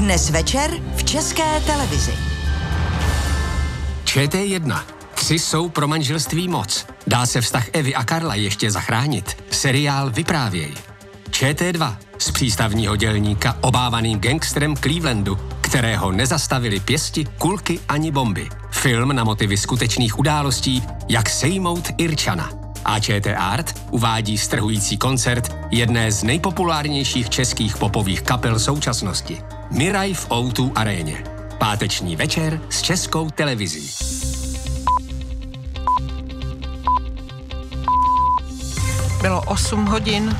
Dnes večer v České televizi. ČT1. 3 jsou pro manželství moc. Dá se vztah Evy a Karla ještě zachránit? Seriál Vyprávěj. ČT2. Z přístavního dělníka obávaným gangsterem Clevelandu, kterého nezastavili pěsti, kulky ani bomby. Film na motivy skutečných událostí, jak sejmout Irčana. A ČT Art uvádí strhující koncert jedné z nejpopulárnějších českých popových kapel současnosti. Miraj v O2 aréně. Páteční večer s Českou televizí. Bylo 8 hodin.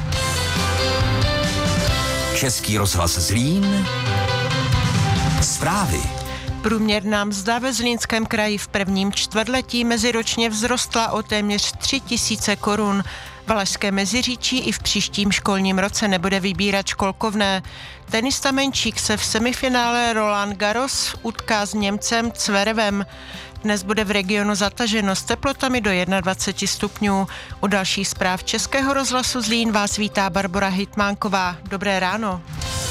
Český rozhlas Zlín. Zprávy. Průměrná mzda ve Zlínském kraji v prvním čtvrtletí meziročně vzrostla o téměř 3 000 korun. Valašské Meziříčí i v příštím školním roce nebude vybírat školkovné. Tenista Menčík se v semifinále Roland Garros utká s Němcem Zverevem. Dnes bude v regionu zataženo s teplotami do 21 stupňů. U dalších zpráv Českého rozhlasu Zlín vás vítá Barbora Hitmánková. Dobré ráno.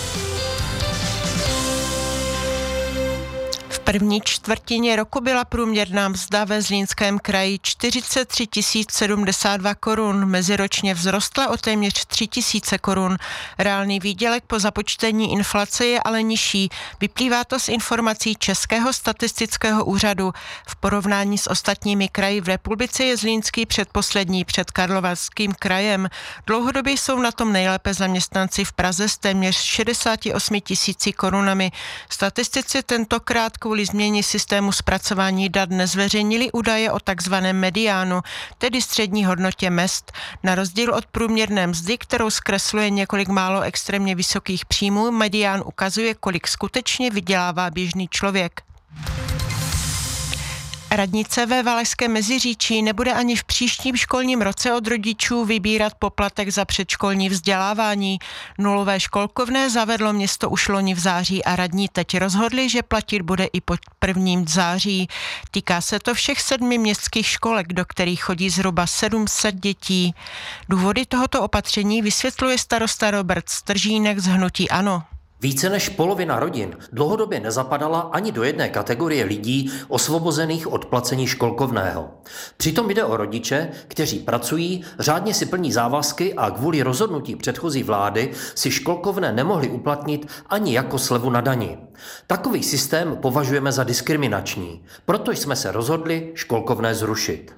V první čtvrtině roku byla průměrná mzda ve Zlínském kraji 43 072 korun. Meziročně vzrostla o téměř 3 000 korun. Reálný výdělek po započtení inflace je ale nižší. Vyplývá to z informací Českého statistického úřadu. V porovnání s ostatními kraji v republice je Zlínský předposlední před Karlovarským krajem. Dlouhodobě jsou na tom nejlépe zaměstnanci v Praze s téměř 68 000 korunami. Statistici tentokrát kvůli změně systému zpracování dat nezveřejnili údaje o takzvaném mediánu, tedy střední hodnotě mezd. Na rozdíl od průměrné mzdy, kterou zkresluje několik málo extrémně vysokých příjmů, medián ukazuje, kolik skutečně vydělává běžný člověk. Radnice ve Valašském Meziříčí nebude ani v příštím školním roce od rodičů vybírat poplatek za předškolní vzdělávání. Nulové školkovné zavedlo město už loni v září a radní teď rozhodli, že platit bude i po 1. září. Týká se to všech 7 městských školek, do kterých chodí zhruba 700 dětí. Důvody tohoto opatření vysvětluje starosta Robert Stržínek z hnutí ANO. Více než polovina rodin dlouhodobě nezapadala ani do jedné kategorie lidí osvobozených od placení školkovného. Přitom jde o rodiče, kteří pracují, řádně si plní závazky a kvůli rozhodnutí předchozí vlády si školkovné nemohli uplatnit ani jako slevu na dani. Takový systém považujeme za diskriminační, proto jsme se rozhodli školkovné zrušit.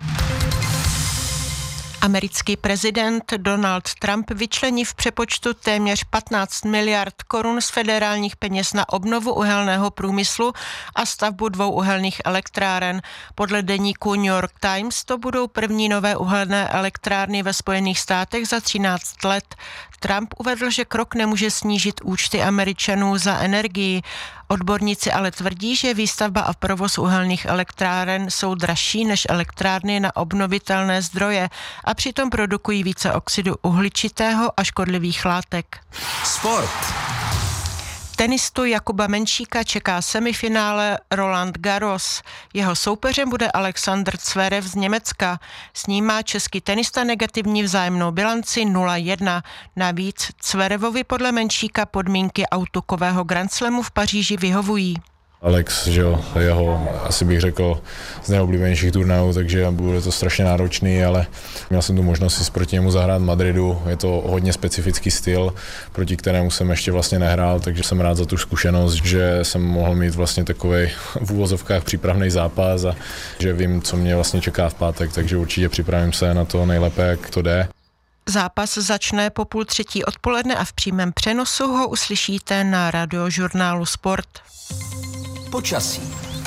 Americký prezident Donald Trump vyčlení v přepočtu téměř 15 miliard korun z federálních peněz na obnovu uhelného průmyslu a stavbu 2 uhelných elektráren. Podle deníku New York Times to budou první nové uhelné elektrárny ve Spojených státech za 13 let. Trump uvedl, že krok nemůže snížit účty Američanů za energii. Odborníci ale tvrdí, že výstavba a provoz uhelných elektráren jsou dražší než elektrárny na obnovitelné zdroje a přitom produkují více oxidu uhličitého a škodlivých látek. Sport. Tenistu Jakuba Menčíka čeká semifinále Roland Garros. Jeho soupeřem bude Alexander Zverev z Německa. S ním má český tenista negativní vzájemnou bilanci 0-1. Navíc Zverevovi podle Menčíka podmínky autokového grandslamu v Paříži vyhovují. Alex, že jo, jeho asi bych řekl z nejoblíbenějších turnajů, takže bude to strašně náročný, ale měl jsem tu možnost si proti němu zahrát v Madridu. Je to hodně specifický styl, proti kterému jsem ještě vlastně nehrál, takže jsem rád za tu zkušenost, že jsem mohl mít vlastně takovej v úvozovkách přípravný zápas a že vím, co mě vlastně čeká v pátek, takže určitě připravím se na to nejlépe, jak to jde. Zápas začne po 2:30 odpoledne a v přímém přenosu ho uslyšíte na radiožurnálu Sport. Počasí.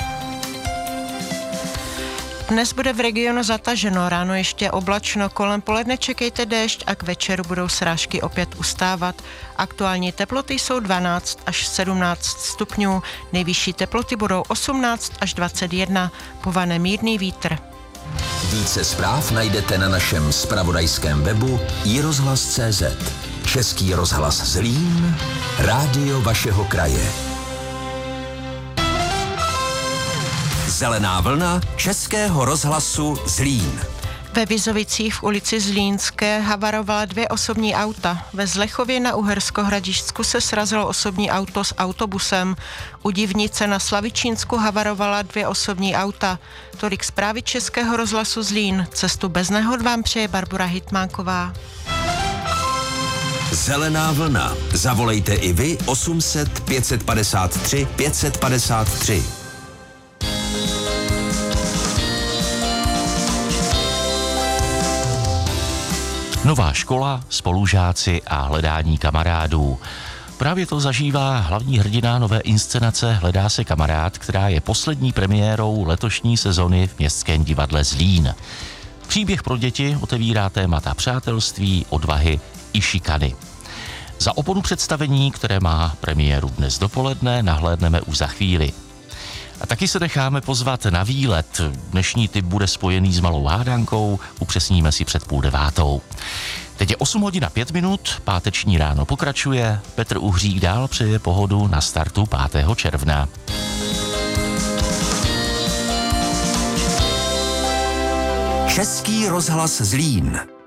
Dnes bude v regionu zataženo, ráno ještě oblačno, kolem poledne čekejte déšť a k večeru budou srážky opět ustávat. Aktuální teploty jsou 12 až 17 stupňů, nejvyšší teploty budou 18 až 21, povane mírný vítr. Více zpráv najdete na našem zpravodajském webu iRozhlas.cz. Český rozhlas Zlín, rádio vašeho kraje. Zelená vlna Českého rozhlasu Zlín. Ve Vizovicích v ulici Zlínské havarovala 2 osobní auta. Ve Zlechově na Uhersko-Hradišťsku se srazilo osobní auto s autobusem. U Divnice na Slavičínsku havarovala 2 osobní auta. Tolik zprávy Českého rozhlasu Zlín. Cestu bez nehod vám přeje Barbora Hitmánková. Zelená vlna. Zavolejte i vy 800 553 553. Nová škola, spolužáci a hledání kamarádů. Právě to zažívá hlavní hrdina nové inscenace Hledá se kamarád, která je poslední premiérou letošní sezony v Městském divadle Zlín. Příběh pro děti otevírá témata přátelství, odvahy i šikany. Za oponu představení, které má premiéru dnes dopoledne, nahlédneme už za chvíli. A taky se necháme pozvat na výlet. Dnešní tip bude spojený s malou hádankou, upřesníme si před 8:30. Teď je 8:05, páteční ráno pokračuje, Petr Uhřík dál přeje pohodu na startu 5. června. Český rozhlas Zlín.